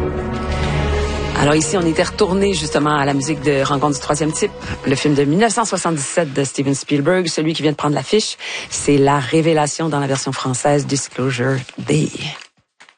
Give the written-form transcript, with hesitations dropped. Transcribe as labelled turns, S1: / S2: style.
S1: Alors ici, on était retourné justement à la musique de Rencontre du troisième type, le film de 1977 de Steven Spielberg. Celui qui vient de prendre l'affiche, c'est La Révélation dans la version française, Disclosure Day.